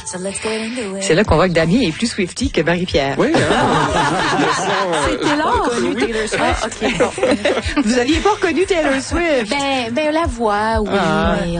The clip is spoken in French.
C'est là qu'on voit que Damien est plus Swiftie que Marie-Pierre. Oui, C'était là. Reconnu Taylor Swift. OK, bon. Vous aviez pas reconnu Taylor Swift? Ben, la voix, oui. Ah. Mais